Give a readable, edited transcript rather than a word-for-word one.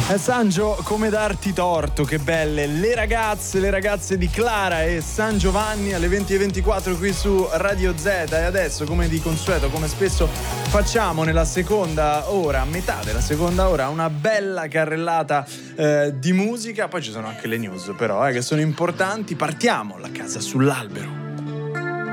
Sangio, come darti torto, che belle le ragazze di Clara e San Giovanni alle 20:24 qui su Radio Z. E adesso, come di consueto, come spesso facciamo nella seconda ora, a metà della seconda ora, una bella carrellata di musica. Poi ci sono anche le news però che sono importanti. Partiamo, La casa sull'albero.